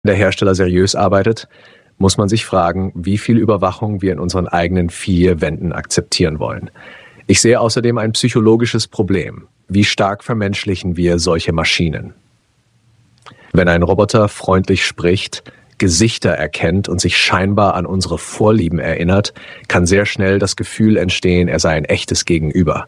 der Hersteller seriös arbeitet, muss man sich fragen, wie viel Überwachung wir in unseren eigenen vier Wänden akzeptieren wollen. Ich sehe außerdem ein psychologisches Problem. Wie stark vermenschlichen wir solche Maschinen? Wenn ein Roboter freundlich spricht, Gesichter erkennt und sich scheinbar an unsere Vorlieben erinnert, kann sehr schnell das Gefühl entstehen, er sei ein echtes Gegenüber.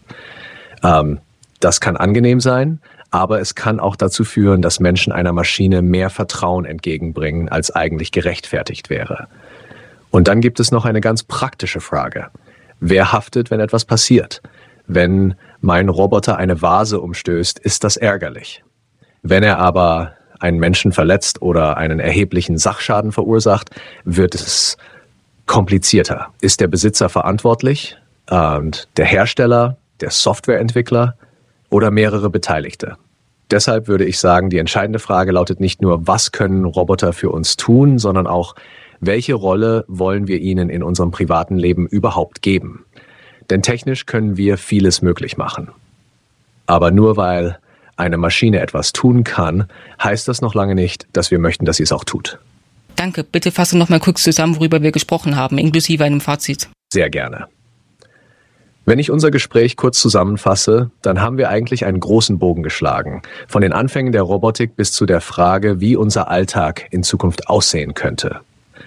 Das kann angenehm sein, aber es kann auch dazu führen, dass Menschen einer Maschine mehr Vertrauen entgegenbringen, als eigentlich gerechtfertigt wäre. Und dann gibt es noch eine ganz praktische Frage. Wer haftet, wenn etwas passiert? Wenn mein Roboter eine Vase umstößt, ist das ärgerlich. Wenn er aber einen Menschen verletzt oder einen erheblichen Sachschaden verursacht, wird es komplizierter. Ist der Besitzer verantwortlich, der Hersteller, der Softwareentwickler oder mehrere Beteiligte? Deshalb würde ich sagen, die entscheidende Frage lautet nicht nur, was können Roboter für uns tun, sondern auch, welche Rolle wollen wir ihnen in unserem privaten Leben überhaupt geben? Denn technisch können wir vieles möglich machen. Aber nur weil eine Maschine etwas tun kann, heißt das noch lange nicht, dass wir möchten, dass sie es auch tut. Danke. Bitte fasse noch mal kurz zusammen, worüber wir gesprochen haben, inklusive einem Fazit. Sehr gerne. Wenn ich unser Gespräch kurz zusammenfasse, dann haben wir eigentlich einen großen Bogen geschlagen. Von den Anfängen der Robotik bis zu der Frage, wie unser Alltag in Zukunft aussehen könnte.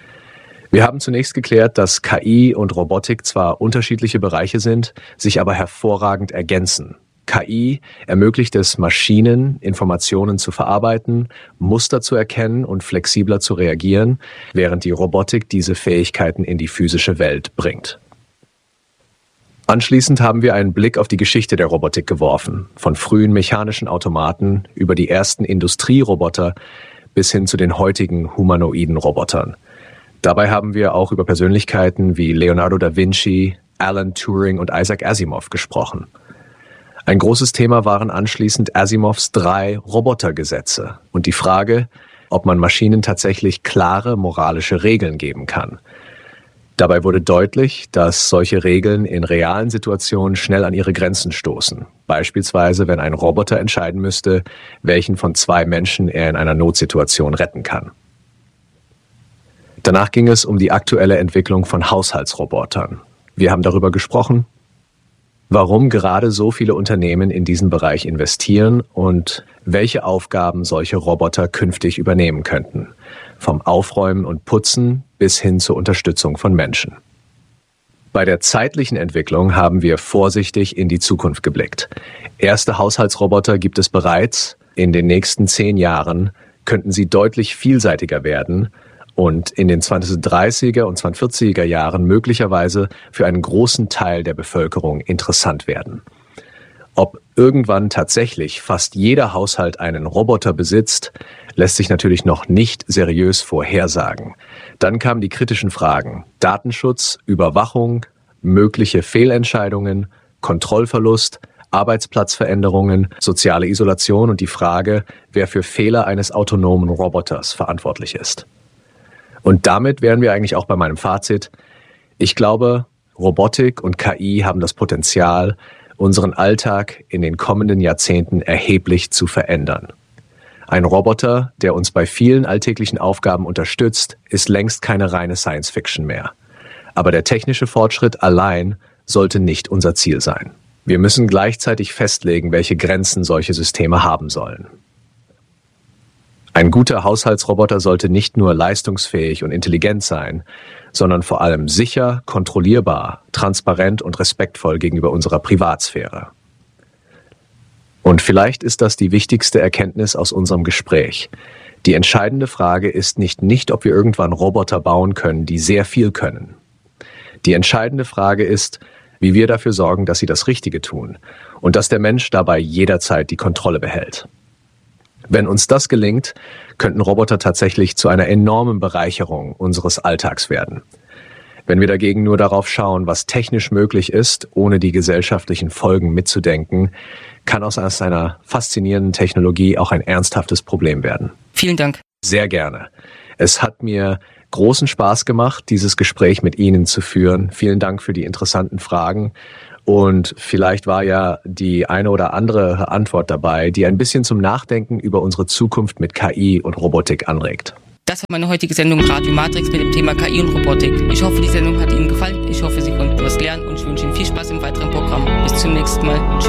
Wir haben zunächst geklärt, dass KI und Robotik zwar unterschiedliche Bereiche sind, sich aber hervorragend ergänzen. KI ermöglicht es Maschinen, Informationen zu verarbeiten, Muster zu erkennen und flexibler zu reagieren, während die Robotik diese Fähigkeiten in die physische Welt bringt. Anschließend haben wir einen Blick auf die Geschichte der Robotik geworfen, von frühen mechanischen Automaten über die ersten Industrieroboter bis hin zu den heutigen humanoiden Robotern. Dabei haben wir auch über Persönlichkeiten wie Leonardo da Vinci, Alan Turing und Isaac Asimov gesprochen. Ein großes Thema waren anschließend Asimovs 3 Robotergesetze und die Frage, ob man Maschinen tatsächlich klare moralische Regeln geben kann. Dabei wurde deutlich, dass solche Regeln in realen Situationen schnell an ihre Grenzen stoßen. Beispielsweise, wenn ein Roboter entscheiden müsste, welchen von 2 Menschen er in einer Notsituation retten kann. Danach ging es um die aktuelle Entwicklung von Haushaltsrobotern. Wir haben darüber gesprochen, warum gerade so viele Unternehmen in diesen Bereich investieren und welche Aufgaben solche Roboter künftig übernehmen könnten. Vom Aufräumen und Putzen bis hin zur Unterstützung von Menschen. Bei der zeitlichen Entwicklung haben wir vorsichtig in die Zukunft geblickt. Erste Haushaltsroboter gibt es bereits. In den nächsten 10 Jahren könnten sie deutlich vielseitiger werden und in den 2030er und 2040er Jahren möglicherweise für einen großen Teil der Bevölkerung interessant werden. Ob irgendwann tatsächlich fast jeder Haushalt einen Roboter besitzt, lässt sich natürlich noch nicht seriös vorhersagen. Dann kamen die kritischen Fragen: Datenschutz, Überwachung, mögliche Fehlentscheidungen, Kontrollverlust, Arbeitsplatzveränderungen, soziale Isolation und die Frage, wer für Fehler eines autonomen Roboters verantwortlich ist. Und damit wären wir eigentlich auch bei meinem Fazit. Ich glaube, Robotik und KI haben das Potenzial, unseren Alltag in den kommenden Jahrzehnten erheblich zu verändern. Ein Roboter, der uns bei vielen alltäglichen Aufgaben unterstützt, ist längst keine reine Science-Fiction mehr. Aber der technische Fortschritt allein sollte nicht unser Ziel sein. Wir müssen gleichzeitig festlegen, welche Grenzen solche Systeme haben sollen. Ein guter Haushaltsroboter sollte nicht nur leistungsfähig und intelligent sein, sondern vor allem sicher, kontrollierbar, transparent und respektvoll gegenüber unserer Privatsphäre. Und vielleicht ist das die wichtigste Erkenntnis aus unserem Gespräch. Die entscheidende Frage ist nicht, ob wir irgendwann Roboter bauen können, die sehr viel können. Die entscheidende Frage ist, wie wir dafür sorgen, dass sie das Richtige tun und dass der Mensch dabei jederzeit die Kontrolle behält. Wenn uns das gelingt, könnten Roboter tatsächlich zu einer enormen Bereicherung unseres Alltags werden. Wenn wir dagegen nur darauf schauen, was technisch möglich ist, ohne die gesellschaftlichen Folgen mitzudenken, kann aus einer faszinierenden Technologie auch ein ernsthaftes Problem werden. Vielen Dank. Sehr gerne. Es hat mir großen Spaß gemacht, dieses Gespräch mit Ihnen zu führen. Vielen Dank für die interessanten Fragen. Und vielleicht war ja die eine oder andere Antwort dabei, die ein bisschen zum Nachdenken über unsere Zukunft mit KI und Robotik anregt. Das war meine heutige Sendung Radio Matrix mit dem Thema KI und Robotik. Ich hoffe, die Sendung hat Ihnen gefallen. Ich hoffe, Sie konnten was lernen und ich wünsche Ihnen viel Spaß im weiteren Programm. Bis zum nächsten Mal. Tschüss.